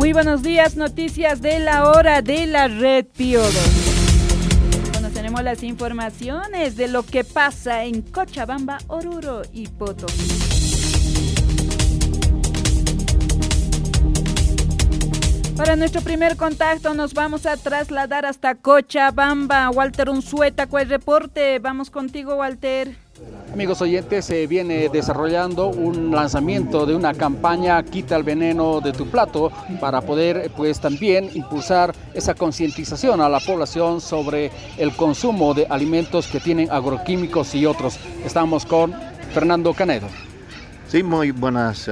Muy buenos días, noticias de la hora de la Red Pío 2. Conoceremos las informaciones de lo que pasa en Cochabamba, Oruro y Potosí. Para nuestro primer contacto nos vamos a trasladar hasta Cochabamba. Walter Unzueta con el reporte. Vamos contigo, Walter. Amigos oyentes, se viene desarrollando un lanzamiento de una campaña Quita el veneno de tu plato para poder pues también impulsar esa concientización a la población sobre el consumo de alimentos que tienen agroquímicos y otros. Estamos con Fernando Canedo. Sí, muy buenos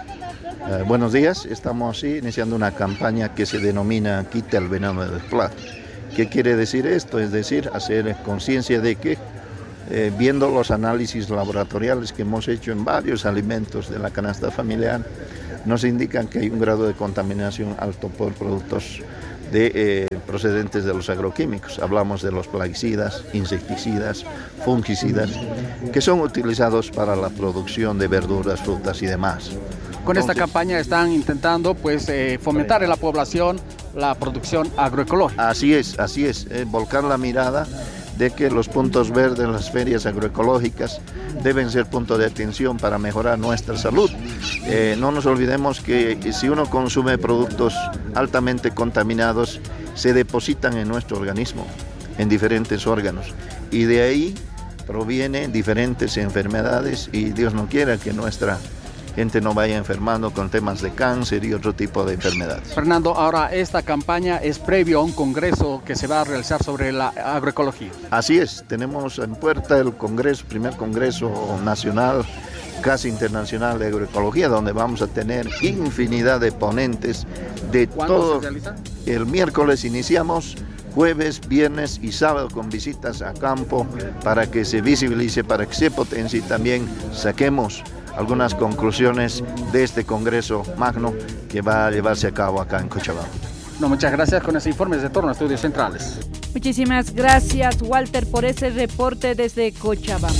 días. Estamos iniciando una campaña que se denomina Quita el veneno del plato. ¿Qué quiere decir esto? Es decir, hacer conciencia de que viendo los análisis laboratoriales que hemos hecho en varios alimentos de la canasta familiar, nos indican que hay un grado de contaminación alto por productos procedentes de los agroquímicos. Hablamos de los plaguicidas, insecticidas, fungicidas, que son utilizados para la producción de verduras, frutas y demás. Con esta campaña están intentando fomentar en la población la producción agroecológica. Así es, volcar la mirada de que los puntos verdes, las ferias agroecológicas deben ser punto de atención para mejorar nuestra salud. No nos olvidemos que si uno consume productos altamente contaminados, se depositan en nuestro organismo, en diferentes órganos, y de ahí provienen diferentes enfermedades, y Dios no quiera que nuestra gente no vaya enfermando con temas de cáncer y otro tipo de enfermedades. Fernando, ahora esta campaña es previo a un congreso que se va a realizar sobre la agroecología. Así es, tenemos en puerta el primer congreso nacional, casi internacional de agroecología, donde vamos a tener infinidad de ponentes de todo. ¿Cuándo se realiza? El miércoles iniciamos, jueves, viernes y sábado con visitas a campo para que se visibilice, para que se potencie y también saquemos algunas conclusiones de este congreso magno que va a llevarse a cabo acá en Cochabamba. Muchas gracias. Con ese informe de Retorno a Estudios Centrales. Muchísimas gracias, Walter, por ese reporte desde Cochabamba.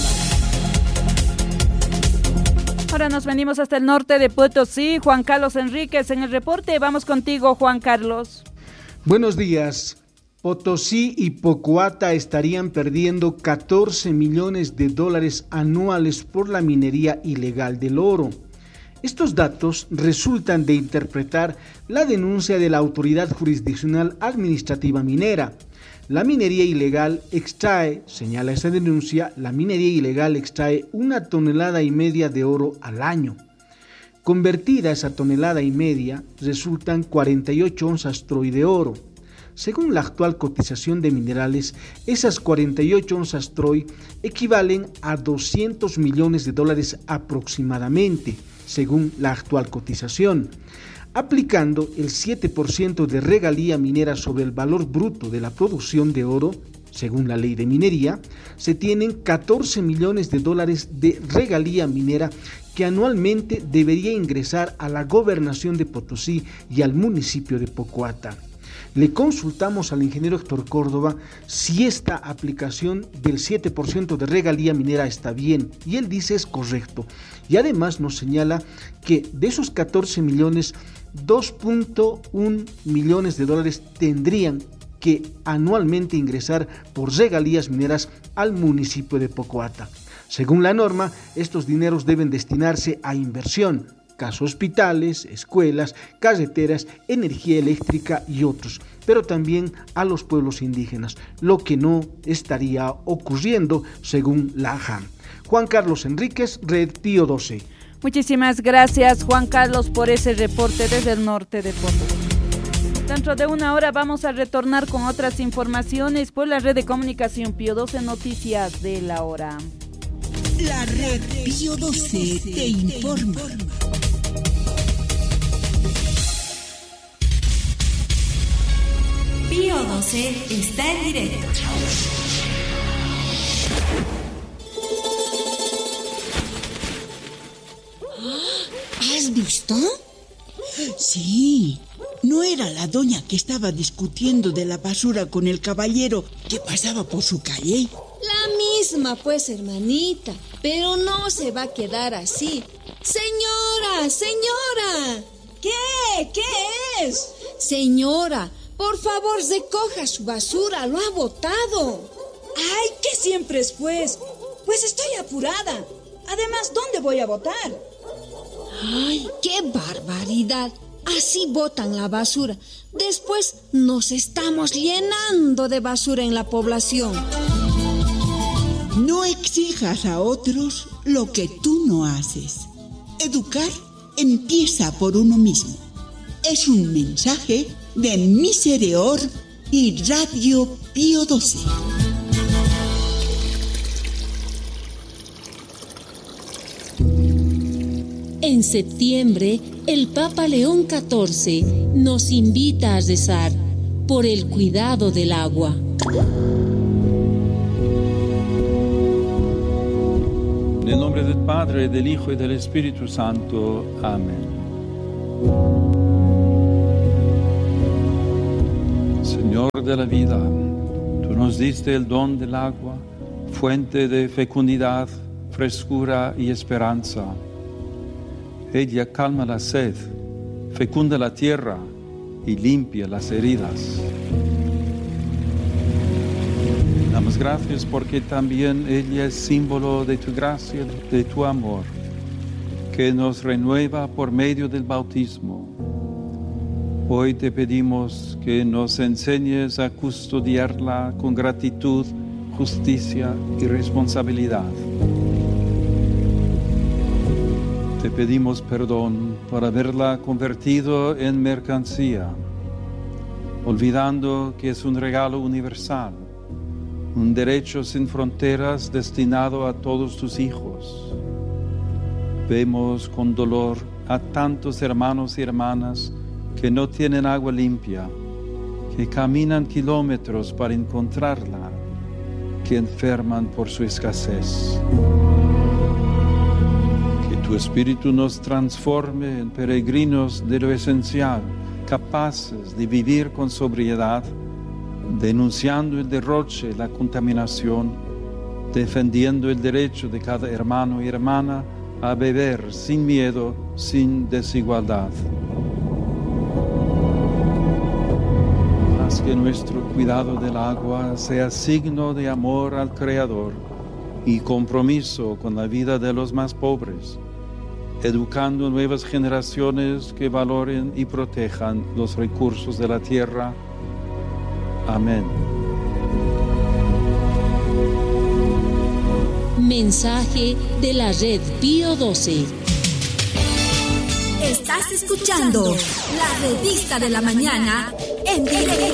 Ahora nos venimos hasta el norte de Potosí. Juan Carlos Enríquez en el reporte. Vamos contigo, Juan Carlos. Buenos días. Potosí y Pocoata estarían perdiendo 14 millones de dólares anuales por la minería ilegal del oro. Estos datos resultan de interpretar la denuncia de la Autoridad Jurisdiccional Administrativa Minera. La minería ilegal extrae, señala esta denuncia, la minería ilegal extrae 1,5 toneladas de oro al año. Convertida esa 1,5 toneladas, resultan 48 onzas troy de oro. Según la actual cotización de minerales, esas 48 onzas troy equivalen a 200 millones de dólares aproximadamente, según la actual cotización. Aplicando el 7% de regalía minera sobre el valor bruto de la producción de oro, según la ley de minería, se tienen 14 millones de dólares de regalía minera que anualmente debería ingresar a la gobernación de Potosí y al municipio de Pocoata. Le consultamos al ingeniero Héctor Córdoba si esta aplicación del 7% de regalía minera está bien, y él dice es correcto. Y además nos señala que de esos 14 millones, 2.1 millones de dólares tendrían que anualmente ingresar por regalías mineras al municipio de Pocoata. Según la norma, estos dineros deben destinarse a inversión, caso hospitales, escuelas, carreteras, energía eléctrica y otros, pero también a los pueblos indígenas, lo que no estaría ocurriendo según la AJAM. Juan Carlos Enríquez, Red Pío 12. Muchísimas gracias, Juan Carlos, por ese reporte desde el norte de Potosí. Dentro de una hora vamos a retornar con otras informaciones por la red de comunicación Pío 12 Noticias de la Hora. La red Pío 12 te informa. Pío 12 está en directo. ¿Has visto? Sí, no era la doña que estaba discutiendo de la basura con el caballero que pasaba por su calle. La misma, pues, hermanita, pero no se va a quedar así. Señora, señora. ¿Qué pues. Señora, por favor, recoja su basura, lo ha botado. Ay, que siempre es pues. Pues estoy apurada. Además, ¿dónde voy a botar? Ay, qué barbaridad. Así botan la basura. Después nos estamos llenando de basura en la población. No exijas a otros lo que tú no haces. Educar empieza por uno mismo. Es un mensaje de Misereor y Radio Pío XII. En septiembre, el Papa León XIV nos invita a rezar por el cuidado del agua. En el nombre del Padre, del Hijo y del Espíritu Santo. Amén. Señor de la vida, tú nos diste el don del agua, fuente de fecundidad, frescura y esperanza. Ella calma la sed, fecunda la tierra y limpia las heridas. Damos gracias porque también ella es símbolo de tu gracia, de tu amor, que nos renueva por medio del bautismo. Hoy te pedimos que nos enseñes a custodiarla con gratitud, justicia y responsabilidad. Te pedimos perdón por haberla convertido en mercancía, olvidando que es un regalo universal, un derecho sin fronteras destinado a todos tus hijos. Vemos con dolor a tantos hermanos y hermanas que no tienen agua limpia, que caminan kilómetros para encontrarla, que enferman por su escasez. Tu Espíritu nos transforme en peregrinos de lo esencial, capaces de vivir con sobriedad, denunciando el derroche, la contaminación, defendiendo el derecho de cada hermano y hermana a beber sin miedo, sin desigualdad. Haz que nuestro cuidado del agua sea signo de amor al Creador y compromiso con la vida de los más pobres, educando nuevas generaciones que valoren y protejan los recursos de la tierra. Amén. Mensaje de la Red Pío XII. Estás escuchando la Revista de la Mañana en directo.